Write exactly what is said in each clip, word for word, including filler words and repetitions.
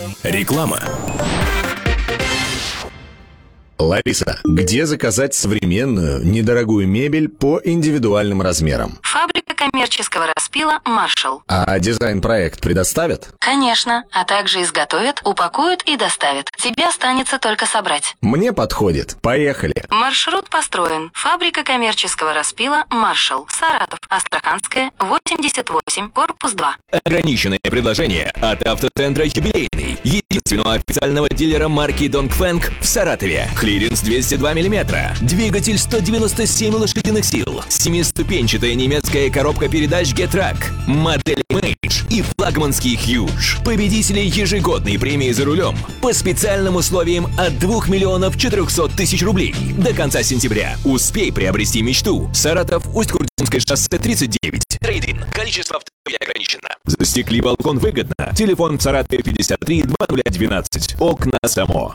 Реклама. Лариса, где заказать современную, недорогую мебель по индивидуальным размерам? Фабрика коммерческого распила «Маршалл». А дизайн-проект предоставят? Конечно, а также изготовят, упакуют и доставят. Тебе останется только собрать. Мне подходит. Поехали. Маршрут построен. Фабрика коммерческого распила «Маршалл». Саратов. Астраханская, восемьдесят восемь, корпус два. Ограниченное предложение от автоцентра «Юбилейный», единственного официального дилера марки «Донгфэнг» в Саратове. Клиренс двести два миллиметра, двигатель сто девяносто семь лошадиных сил, семиступенчатая немецкая коробка передач Getrack, модель Mage и флагманский Huge. Победители ежегодной премии за рулем по специальным условиям от двух миллионов четырехсот тысяч рублей. До конца сентября успей приобрести мечту. Саратов, Усть-Курдюмское шоссе тридцать девять. Трейд-ин. Количество автомобилей ограничено. Застекли балкон выгодно. Телефон в Саратове пятьдесят три двадцать двенадцать. Окна само.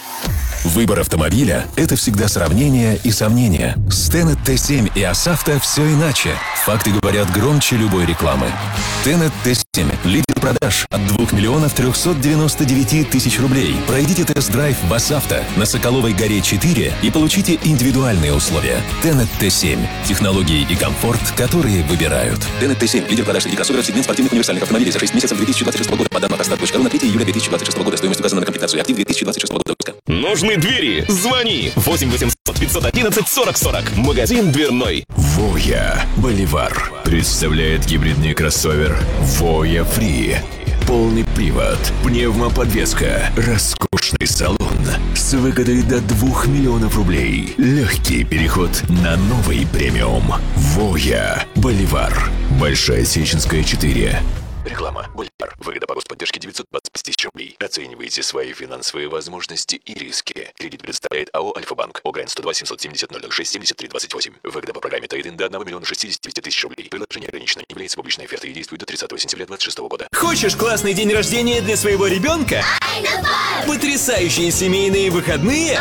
Выбор автомобиля – это всегда сравнение и сомнения. С Tenet Т семь и ОСАВТО все иначе. Факты говорят громче любой рекламы. Tenet Т семь – лидер продаж от двух миллионов трехсот девяноста девяти тысяч рублей. Пройдите тест-драйв в ОСАВТО на Соколовой горе четыре и получите индивидуальные условия. Tenet Т семь – технологии и комфорт, которые выбирают. Tenet Т семь – лидер продаж среди кроссоверов, сегмент спортивных универсальных автомобилей за шесть месяцев две тысячи двадцать шестого года. По данным автостат точка ру на третье июля две тысячи двадцать шестого года. Стоимость указана на комплектацию актив две тысячи двадцать шестого года выпуска. Нужны двери? Звони! восемь восемьсот пятьсот одиннадцать сорок сорок. Магазин дверной. Воя Боливар Представляет гибридный кроссовер Воя Фри. Полный привод, пневмоподвеска, роскошный салон с выгодой до двух миллионов рублей. Легкий переход на новый премиум. Воя Боливар. Большая Сеченская, четыре. Реклама. Боливар. Выгода по господдержке девятьсот двадцать тысяч рублей. Оценивайте свои финансовые возможности и риски. Кредит предоставляет АО «Альфа-банк». ОГРН сто два семьсот семьдесят ноль ноль шесть семьдесят три двадцать восемь. Выгода по программе Трейд-ин до одного миллиона шестидесяти пяти тысяч рублей. Предложение ограничено. Не является публичной офертой и действует до тридцатого сентября две тысячи двадцать шестого года. Хочешь классный день рождения для своего ребенка? Потрясающие семейные выходные?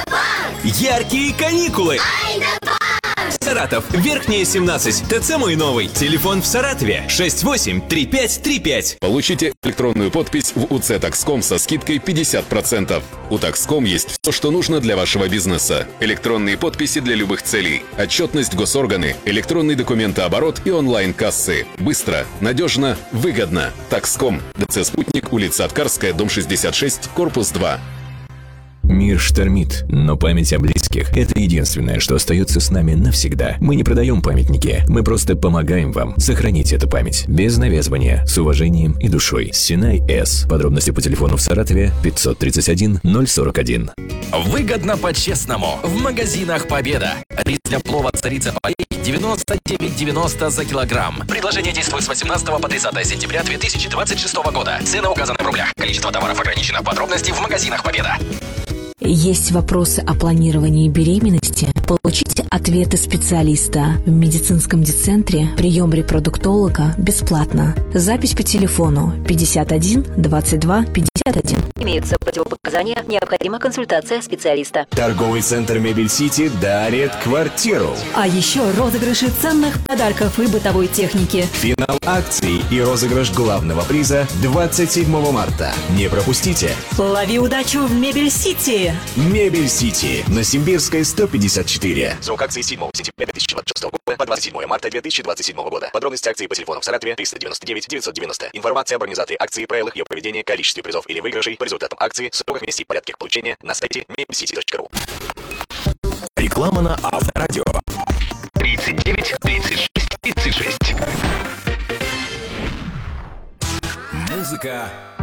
Яркие каникулы? Саратов, Верхняя, семнадцать. ТЦ «Мой новый». Телефон в Саратове шесть восемь три пять три пять. Получите электронную подпись в УЦ Такском со скидкой пятьдесят процентов. У Такском есть все, что нужно для вашего бизнеса. Электронные подписи для любых целей, отчетность госорганы, электронный документооборот и онлайн-кассы. Быстро, надежно, выгодно. Такском. ДЦ «Спутник», улица Аткарская, дом шестьдесят шесть, корпус два. Мир штормит, но память о близких – это единственное, что остается с нами навсегда. Мы не продаем памятники, мы просто помогаем вам сохранить эту память. Без навязывания, с уважением и душой. Синай С. Подробности по телефону в Саратове пятьсот тридцать один ноль сорок один. Выгодно по-честному. В магазинах «Победа». Рис для плова «Царица полей» девяносто девять девяносто за килограмм. Предложение действует с восемнадцатого по тридцатое сентября две тысячи двадцать шестого года. Цены указаны в рублях. Количество товаров ограничено. Подробности в магазинах «Победа». Есть вопросы о планировании беременности? Получите ответы специалиста в медицинском дицентре. Прием репродуктолога бесплатно. Запись по телефону пятьдесят один двадцать два пятьдесят один. Имеются противопоказания, необходима консультация специалиста. Торговый центр «Мебель Сити» дарит квартиру. А еще розыгрыши ценных подарков и бытовой техники. Финал акции и розыгрыш главного приза двадцать седьмого марта. Не пропустите. Лови удачу в «Мебель Сити». «Мебель Сити» на Симбирской, сто пятьдесят четыре. Срок акции с седьмого сентября две тысячи двадцать шестого года по двадцать седьмое марта две тысячи двадцать седьмого года. Подробности акции по телефону в Саратове триста девяносто девять девятьсот девяносто. Информация об организации акции, правилах ее проведения, количестве призов или выигрышей по результатам акции, сроках, месте и порядке их получения на сайте мебель сити точка ру. Реклама на Авторадио. тридцать девять тридцать шесть тридцать шесть. Музыка